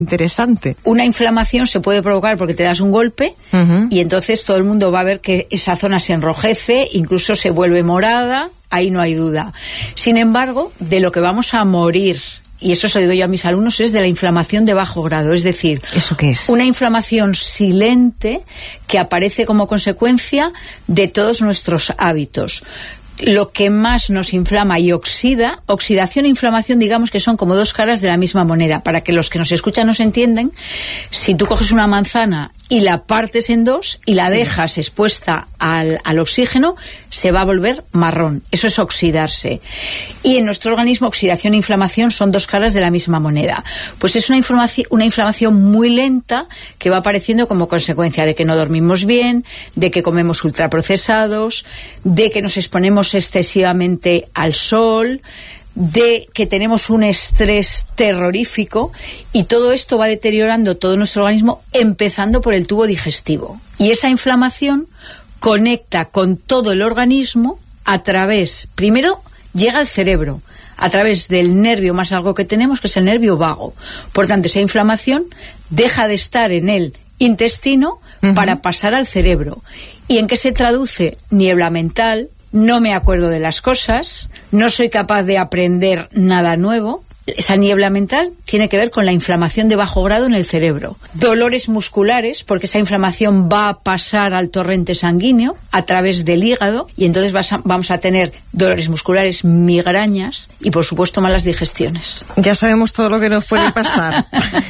Interesante. Una inflamación se puede provocar porque te das un golpe y entonces todo el mundo va a ver que esa zona se enrojece, incluso se vuelve morada, ahí no hay duda. Sin embargo, de lo que vamos a morir, y eso se lo digo yo a mis alumnos, es de la inflamación de bajo grado, es decir, ¿eso qué es? Una inflamación silente que aparece como consecuencia de todos nuestros hábitos. Lo que más nos inflama y oxida, oxidación e inflamación, digamos que son como dos caras de la misma moneda. Para que los que nos escuchan nos entiendan, si tú coges una manzana y la partes en dos y la dejas expuesta al oxígeno, se va a volver marrón. Eso es oxidarse. Y en nuestro organismo, oxidación e inflamación son dos caras de la misma moneda. Pues es una inflamación muy lenta que va apareciendo como consecuencia de que no dormimos bien, de que comemos ultraprocesados, de que nos exponemos excesivamente al sol, de que tenemos un estrés terrorífico, y todo esto va deteriorando todo nuestro organismo, empezando por el tubo digestivo. Y esa inflamación conecta con todo el organismo a través, primero llega al cerebro, a través del nervio más largo que tenemos, que es el nervio vago. Por tanto, esa inflamación deja de estar en el intestino para pasar al cerebro. ¿Y en qué se traduce? Niebla mental, no me acuerdo de las cosas, no soy capaz de aprender nada nuevo. Esa niebla mental tiene que ver con la inflamación de bajo grado en el cerebro. Dolores musculares, porque esa inflamación va a pasar al torrente sanguíneo a través del hígado, y entonces vamos a tener dolores musculares, migrañas y, por supuesto, malas digestiones. Ya sabemos todo lo que nos puede pasar.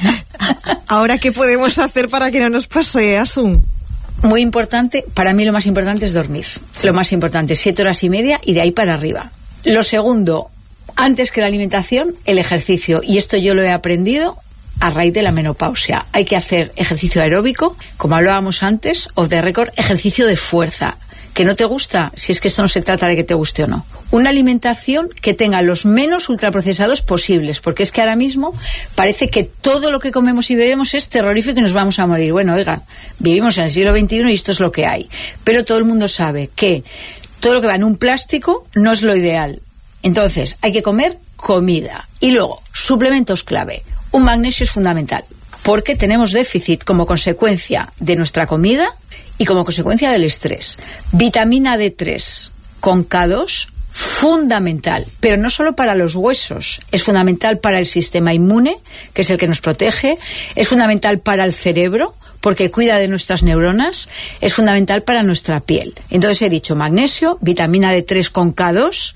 Ahora, ¿qué podemos hacer para que no nos pase, Asun? Muy importante, para mí lo más importante es dormir. Sí. Lo más importante, 7 horas y media y de ahí para arriba. Lo segundo, antes que la alimentación, el ejercicio. Y esto yo lo he aprendido a raíz de la menopausia. Hay que hacer ejercicio aeróbico, como hablábamos antes, off the record, ejercicio de fuerza. ¿Que no te gusta? Si es que esto no se trata de que te guste o no. Una alimentación que tenga los menos ultraprocesados posibles, porque es que ahora mismo parece que todo lo que comemos y bebemos es terrorífico y nos vamos a morir. Bueno, oiga, vivimos en el siglo XXI y esto es lo que hay. Pero todo el mundo sabe que todo lo que va en un plástico no es lo ideal. Entonces, hay que comer comida. Y luego, suplementos clave. Un magnesio es fundamental, porque tenemos déficit como consecuencia de nuestra comida y como consecuencia del estrés. Vitamina D3 con K2, fundamental, pero no solo para los huesos, es fundamental para el sistema inmune, que es el que nos protege, es fundamental para el cerebro, porque cuida de nuestras neuronas, es fundamental para nuestra piel. Entonces he dicho magnesio, vitamina D3 con K2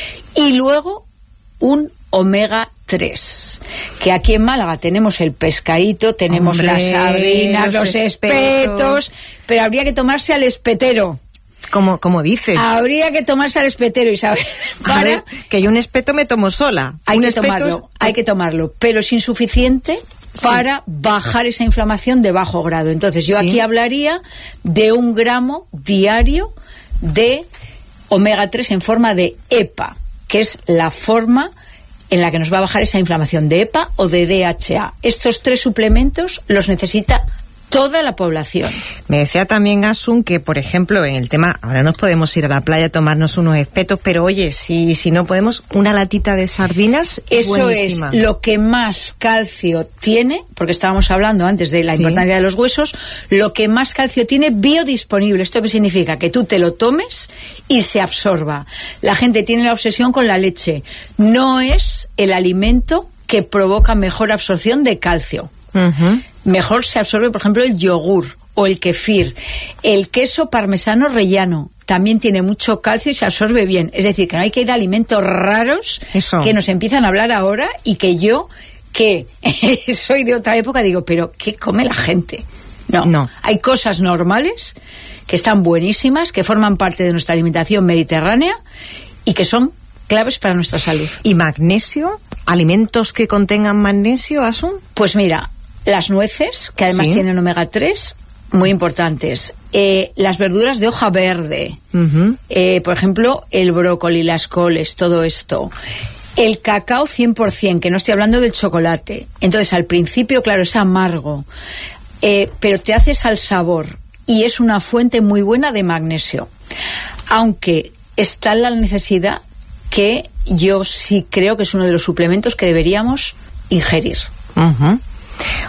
y luego un omega 3, que aquí en Málaga tenemos el pescadito, tenemos las sardinas, los espetos, pero habría que tomarse al espetero. Como dices. Habría que tomarse al espetero, Isabel. A ver, que yo un espeto me tomo sola. Hay que tomarlo, pero es insuficiente para bajar esa inflamación de bajo grado. Entonces yo aquí hablaría de 1 gramo diario de omega 3 en forma de EPA, que es la forma en la que nos va a bajar esa inflamación de EPA o de DHA. Estos 3 suplementos los necesita toda la población. Me decía también Asun que, por ejemplo, en el tema, ahora nos podemos ir a la playa a tomarnos unos espetos, pero oye, si no podemos, una latita de sardinas, eso buenísima. Es lo que más calcio tiene, porque estábamos hablando antes de la importancia de los huesos, lo que más calcio tiene biodisponible. ¿Esto qué significa? Que tú te lo tomes y se absorba. La gente tiene la obsesión con la leche. No es el alimento que provoca mejor absorción de calcio. Mejor se absorbe, por ejemplo, el yogur o el kefir. El queso parmesano rellano también tiene mucho calcio y se absorbe bien. Es decir, que no hay que ir a alimentos raros que nos empiezan a hablar ahora y que yo, que soy de otra época, digo, pero ¿qué come la gente? No. Hay cosas normales que están buenísimas, que forman parte de nuestra alimentación mediterránea y que son claves para nuestra salud. ¿Y magnesio? ¿Alimentos que contengan magnesio, Asun? Pues mira, las nueces, que además tienen omega 3, muy importantes. Las verduras de hoja verde, por ejemplo, el brócoli, las coles, todo esto. El cacao 100%, que no estoy hablando del chocolate. Entonces, al principio, claro, es amargo, pero te haces al sabor y es una fuente muy buena de magnesio. Aunque está la necesidad que yo sí creo que es uno de los suplementos que deberíamos ingerir.